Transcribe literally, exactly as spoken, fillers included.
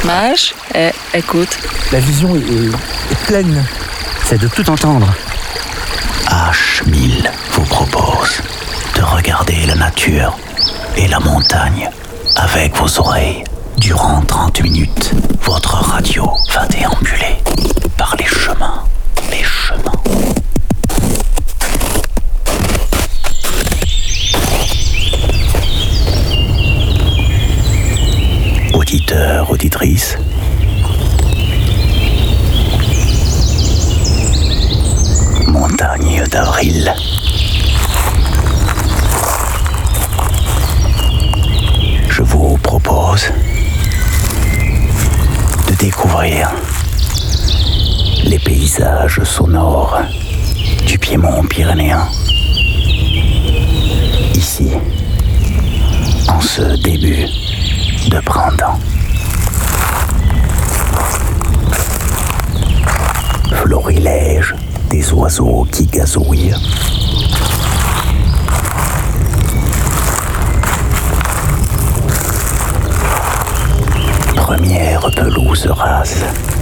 Mâche et écoute. La vision est, est, est pleine. C'est de tout entendre. H mille vous propose de regarder la nature et la montagne avec vos oreilles. Durant trente minutes, votre radio va déambuler par les chemins, les chemins. Auditeurs, auditrices, montagne d'avril. Je vous propose de découvrir les paysages sonores du Piémont pyrénéen. Ici, en ce début de printemps. Florilège des oiseaux qui gazouillent. Première pelouse rase